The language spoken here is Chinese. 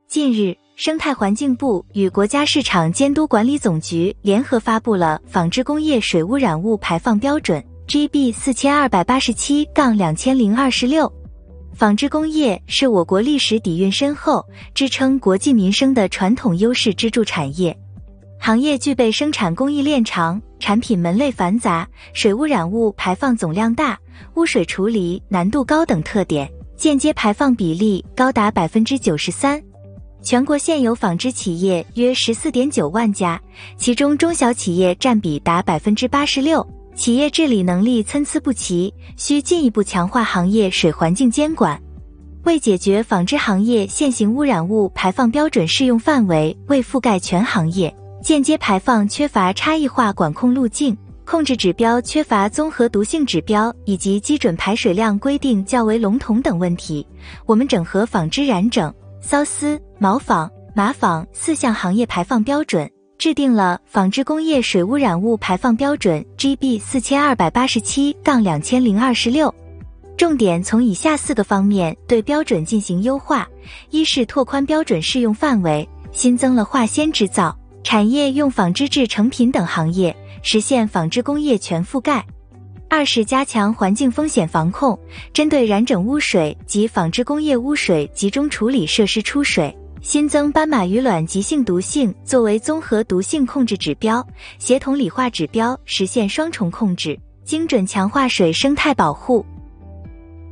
近日，生态环境部与国家市场监督管理总局联合发布了纺织工业水污染物排放标准 GB 4287-2026。纺织工业是我国历史底蕴深厚、支撑国计民生的传统优势支柱产业。行业具备生产工艺链长、产品门类繁杂、水污染物排放总量大、污水处理难度高等特点，间接排放比例高达 93%。全国现有纺织企业约 14.9 万家，其中中小企业占比达 86%， 企业治理能力参差不齐，需进一步强化行业水环境监管。为解决纺织行业现行污染物排放标准适用范围未覆盖全行业，间接排放缺乏差异化管控路径，控制指标缺乏综合毒性指标，以及基准排水量规定较为笼统等问题，我们整合纺织染整、缫丝、毛纺、麻纺4项行业排放标准，制定了纺织工业水污染物排放标准 GB 4287-2026。重点从以下4个方面对标准进行优化：一是拓宽标准适用范围，新增了化纤制造、产业用纺织制成品等行业，实现纺织工业全覆盖；二是加强环境风险防控，针对染整污水及纺织工业污水集中处理设施出水，新增斑马鱼卵急性毒性作为综合毒性控制指标，协同理化指标，实现双重控制，精准强化水生态保护。